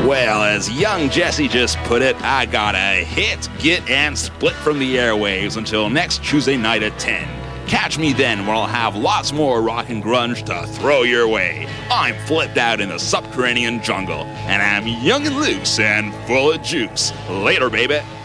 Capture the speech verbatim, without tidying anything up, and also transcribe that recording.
Well, as young Jesse just put it, I gotta hit, get, and split from the airwaves until next Tuesday night at ten. Catch me then, where I'll have lots more rock and grunge to throw your way. I'm flipped out in the subterranean jungle, and I'm young and loose and full of juice. Later, baby.